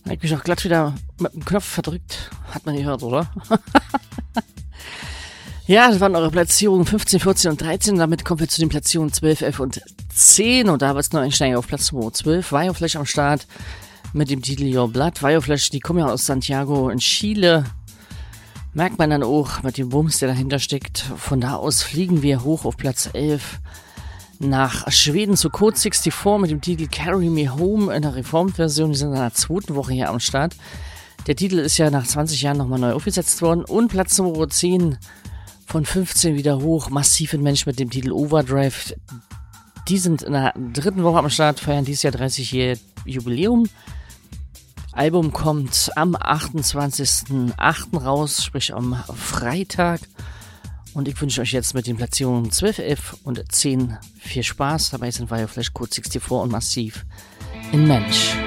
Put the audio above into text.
Da hab ich mich auch glatt wieder mit dem Knopf verdrückt. Hat man gehört, oder? Ja, das waren eure Platzierungen 15, 14 und 13. Damit kommen wir zu den Platzierungen 12, 11 und 10. Und da wird es noch einsteigen auf Platz 12. Vioflash am Start mit dem Titel Your Blood. Vioflash, die kommen ja aus Santiago in Chile. Merkt man dann auch mit dem Wumms, der dahinter steckt. Von da aus fliegen wir hoch auf Platz 11 nach Schweden zu Code 64 mit dem Titel Carry Me Home in der Reformed-Version. Die sind in der zweiten Woche hier am Start. Der Titel ist ja nach 20 Jahren nochmal neu aufgesetzt worden. Und Platz Nummer 10 von 15 wieder hoch. Massiv in Mensch mit dem Titel Overdrive. Die sind in der dritten Woche am Start, feiern dieses Jahr 30-jähriges Jubiläum. Album kommt am 28.08. raus, sprich am Freitag. Und ich wünsche euch jetzt mit den Platzierungen 12, 11 und 10 viel Spaß. Dabei sind Vioflash, Code 64 und Massiv in Mensch.